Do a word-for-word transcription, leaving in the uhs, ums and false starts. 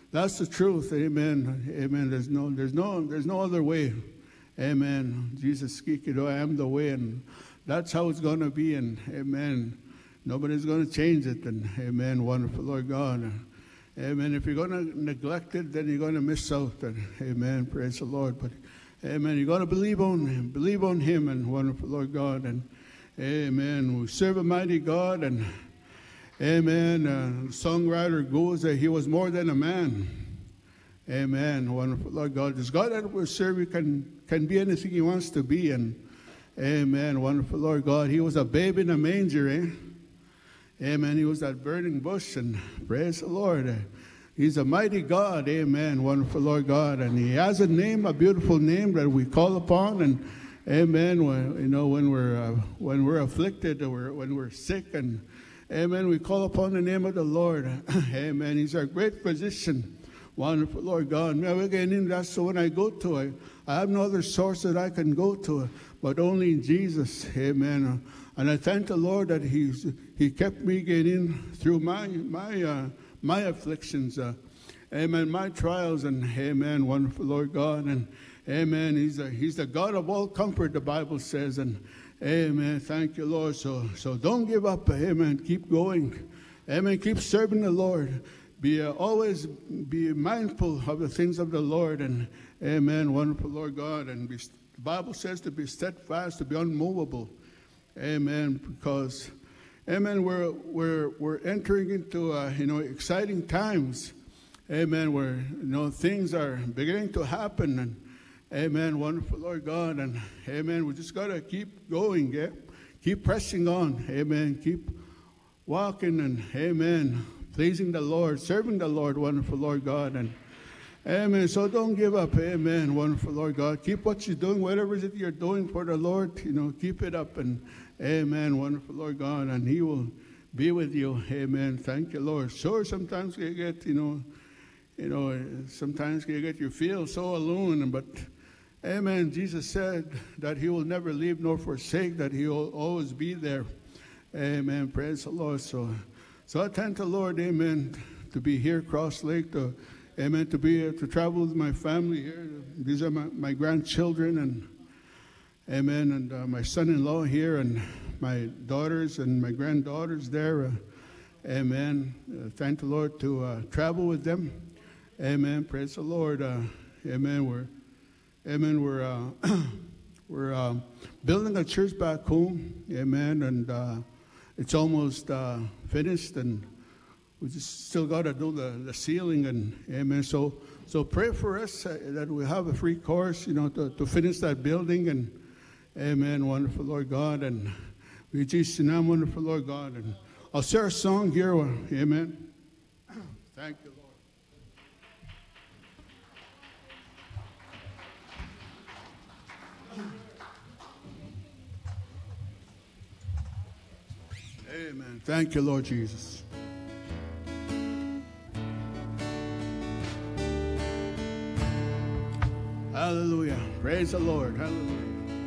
that's the truth. Amen. Amen. There's no, there's no, there's no other way. Amen. Jesus, I am the way, and that's how it's going to be. And amen. Nobody's going to change it. And amen. Wonderful Lord God. Amen. If you're going to neglect it, then you're going to miss out. And amen. Praise the Lord. But amen. You're going to believe on Him. Believe on Him, and wonderful Lord God. And amen. We serve a mighty God. And amen. Uh, the songwriter goes that He was more than a man. Amen. Wonderful Lord God. This God that we serve, He can, can be anything He wants to be. And amen. Wonderful Lord God. He was a babe in a manger, eh? Amen. He was that burning bush. And praise the Lord. He's a mighty God. Amen. Wonderful Lord God. And He has a name, a beautiful name that we call upon. And amen. When, you know, when we're uh, when we're afflicted, or when we're sick, and amen, we call upon the name of the Lord. Amen. He's our great physician. Wonderful Lord God. Now again, that's the one I go to. I, I have no other source that I can go to, but only in Jesus. Amen. And I thank the Lord that He's He kept me getting through my my uh, my afflictions. Uh, amen. My trials, and amen. Wonderful Lord God. And amen. He's a, He's the God of all comfort, the Bible says. And amen. Thank you, Lord. So so don't give up. Amen. Keep going. Amen. Keep serving the Lord. Be uh, always be mindful of the things of the Lord. And amen. Wonderful Lord God. And be, the Bible says to be steadfast, to be unmovable. Amen. Because amen, we're we're we're entering into uh, you know exciting times. Amen. Where you know things are beginning to happen. And amen. Wonderful Lord God. And amen. We just gotta keep going. Yeah? Keep pressing on. Amen. Keep walking, and amen. Pleasing the Lord, serving the Lord, wonderful Lord God. And amen. So don't give up. Amen. Wonderful Lord God. Keep what you're doing, whatever it is that you're doing for the Lord, you know, keep it up. And amen. Wonderful Lord God. And He will be with you. Amen. Thank you, Lord. Sure, sometimes you get, you know, you know, sometimes you get, you feel so alone. But amen. Jesus said that He will never leave nor forsake, that He will always be there. Amen. Praise the Lord. So, so I thank the Lord, amen, to be here, Cross Lake, to, amen, to be to travel with my family here. These are my, my grandchildren, and amen, and uh, my son-in-law here, and my daughters and my granddaughters there. Uh, amen. Uh, thank the Lord to uh, travel with them. Amen. Praise the Lord. Uh, amen. We're, amen. We're, uh, we're uh, building a church back home. Amen. And uh, it's almost uh, finished, and we just still got to do the, the ceiling, and amen. So so pray for us uh, that we have a free course, you know, to, to finish that building, and amen. Wonderful Lord God, and we just now, wonderful Lord God, and I'll share a song here. Amen. Thank you, Lord. Amen. Thank you, Lord Jesus. Hallelujah. Praise the Lord. Hallelujah.